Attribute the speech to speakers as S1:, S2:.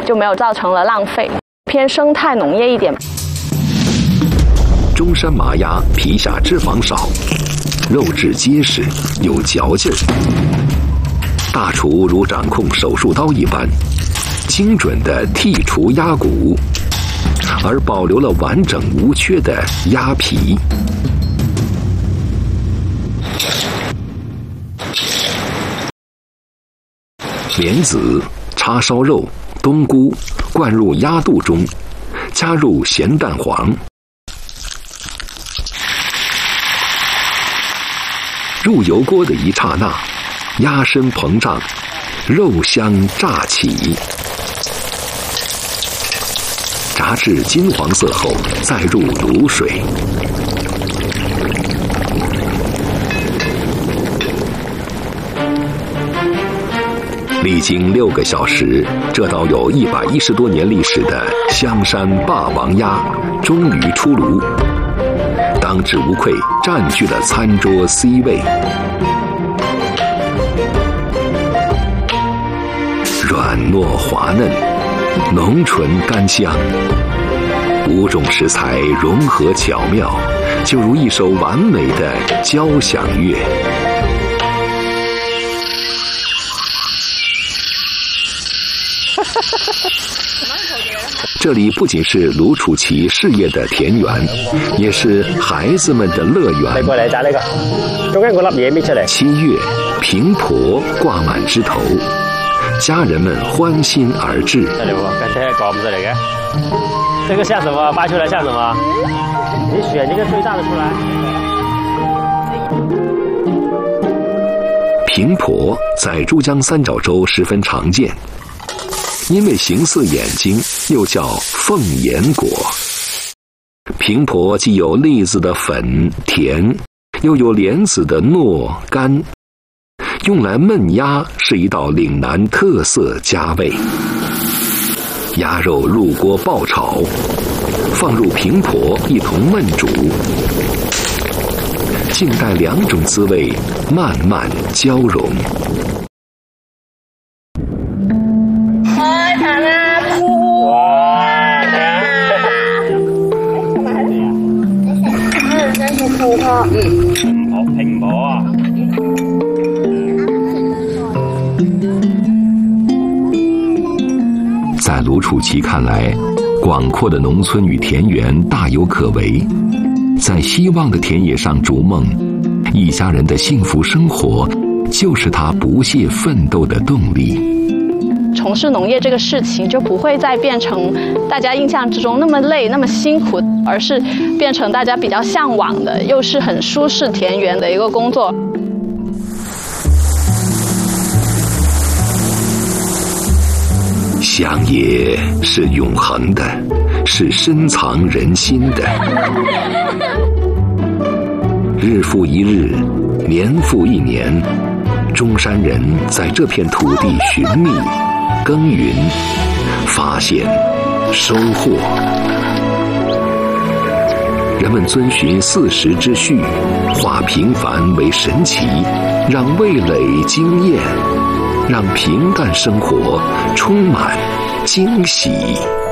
S1: 就没有造成了浪费，偏生态农业一点。
S2: 中山麻鸭皮下脂肪少，肉质结实，有嚼劲儿。大厨如掌控手术刀一般，精准地剔除鸭骨，而保留了完整无缺的鸭皮。莲子、叉烧肉、冬菇灌入鸭肚中，加入咸蛋黄。入油锅的一刹那，鸭身膨胀，肉香乍起。炸至金黄色后，再入卤水。历经6个小时，这道有110多年历史的香山霸王鸭终于出炉，当之无愧占据了餐桌 C 位。软糯滑嫩，浓醇甘香，5种食材融合巧妙，就如一首完美的交响乐。这里不仅是卢楚奇事业的田园，也是孩子们的乐园。
S3: 過嚟摘呢個，中間嗰粒嘢搣出嚟。
S2: 7月，平婆掛滿枝頭，家人們歡欣而至。
S3: 犀利喎，跟車講唔犀利嘅。這個像什麼？掰出來像什麼？你選一個最大的出來。
S2: 平婆在珠江三角洲十分常见，因为形似眼睛，又叫凤眼果。平婆既有栗子的粉甜，又有莲子的糯甘，用来焖鸭是一道岭南特色佳味。鸭肉入锅爆炒，放入平婆一同焖煮，静待2种滋味慢慢交融。
S3: 平婆啊！
S2: 在卢楚奇看来，广阔的农村与田园大有可为，在希望的田野上逐梦，一家人的幸福生活就是他不懈奋斗的动力。
S1: 从事农业这个事情就不会再变成大家印象之中那么累、那么辛苦，而是变成大家比较向往的，又是很舒适田园的一个工作。
S2: 乡野是永恒的，是深藏人心的。日复一日，年复一年，中山人在这片土地寻觅、耕耘、发现、收获。人们遵循4时之序，化平凡为神奇，让味蕾惊艳，让平淡生活充满惊喜。